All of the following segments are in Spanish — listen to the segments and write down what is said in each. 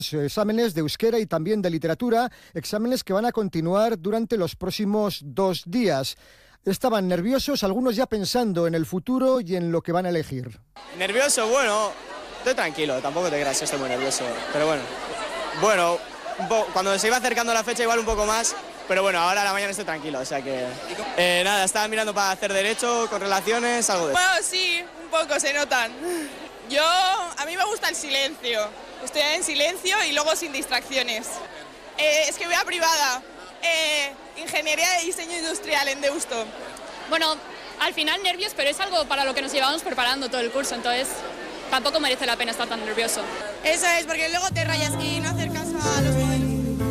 exámenes de euskera y también de literatura, exámenes que van a continuar durante los próximos 2 días. Estaban nerviosos, algunos ya pensando en el futuro y en lo que van a elegir. Nervioso, bueno, estoy tranquilo, tampoco te creas, estoy muy nervioso, pero bueno, cuando se iba acercando la fecha igual un poco más, pero bueno, ahora a la mañana estoy tranquilo, o sea que nada, estaba mirando para hacer derecho, con relaciones, algo de eso. Bueno, sí, un poco se notan. A mí me gusta el silencio, estudiar en silencio y luego sin distracciones. Es que voy a privada, Ingeniería de Diseño Industrial en Deusto. Bueno, al final nervios, pero es algo para lo que nos llevamos preparando todo el curso, entonces tampoco merece la pena estar tan nervioso. Eso es, porque luego te rayas y no hacer caso a los modelos.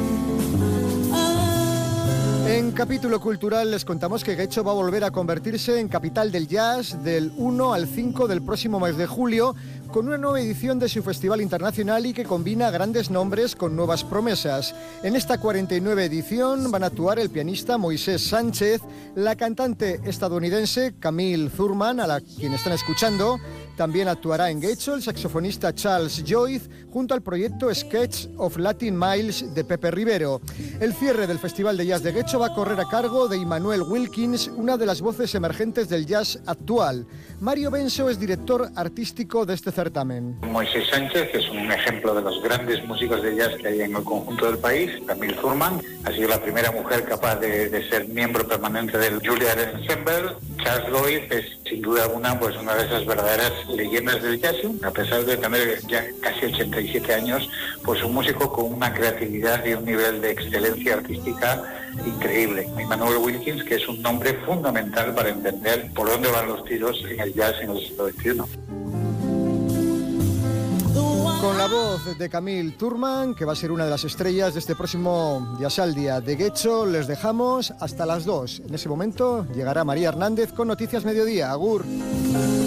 En capítulo cultural les contamos que Getxo va a volver a convertirse en capital del jazz del 1 al 5 del próximo mes de julio, con una nueva edición de su festival internacional y que combina grandes nombres con nuevas promesas. En esta 49 edición van a actuar el pianista Moisés Sánchez, la cantante estadounidense Camille Thurman, a la quien están escuchando. También actuará en Getxo el saxofonista Charles Joyce, junto al proyecto Sketch of Latin Miles de Pepe Rivero. El cierre del Festival de Jazz de Getxo va a correr a cargo de Immanuel Wilkins, una de las voces emergentes del jazz actual. Mario Benso es director artístico de este certamen. Moisés Sánchez es un ejemplo de los grandes músicos de jazz que hay en el conjunto del país. Camille Thurman ha sido la primera mujer capaz de ser miembro permanente del Juilliard Ensemble. Charles Joyce es sin duda alguna pues una de esas verdaderas leyendas del jazz. A pesar de tener ya casi 87 años, pues un músico con una creatividad y un nivel de excelencia artística increíble. Immanuel Wilkins, que es un nombre fundamental para entender por dónde van los tiros en el jazz en el siglo XXI. Con la voz de Camille Thurman, que va a ser una de las estrellas de este próximo Jazaldia de Getxo, les dejamos hasta las 2. En ese momento llegará María Hernández con Noticias Mediodía. Agur.